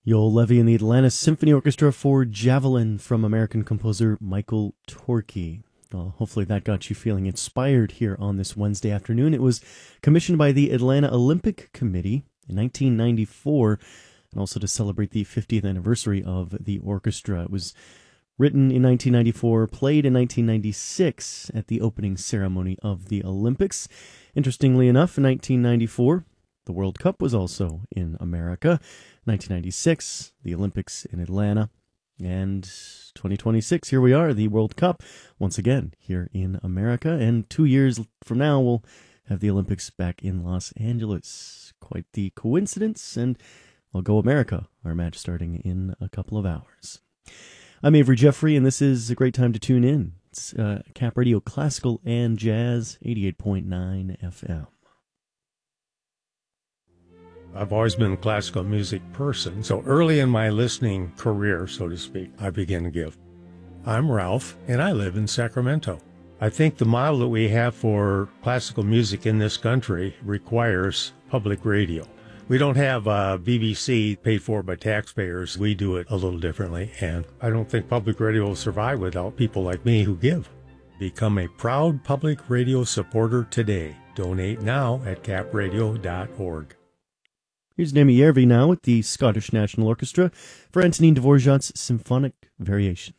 Joel Levy and the Atlanta Symphony Orchestra for Javelin from American composer Michael Torke. Well, hopefully that got you feeling inspired here on this Wednesday afternoon. It was commissioned by the Atlanta Olympic Committee in 1994, and also to celebrate the 50th anniversary of the orchestra. It was written in 1994, played in 1996 at the opening ceremony of the Olympics. Interestingly enough, in 1994, the World Cup was also in America. 1996, the Olympics in Atlanta. And 2026, here we are, the World Cup, once again, here in America. And 2 years from now, we'll have the Olympics back in Los Angeles. Quite the coincidence, and I'll go America, our match starting in a couple of hours. I'm Avery Jeffrey, and this is a great time to tune in. It's Cap Radio Classical and Jazz, 88.9 FM. I've always been a classical music person, so early in my listening career, so to speak, I began to give. I'm Ralph, and I live in Sacramento. I think the model that we have for classical music in this country requires public radio. We don't have BBC paid for by taxpayers. We do it a little differently, and I don't think public radio will survive without people like me who give. Become a proud public radio supporter today. Donate now at capradio.org. Here's Naomi Järvi now with the Scottish National Orchestra for Antonin Dvorak's Symphonic Variations.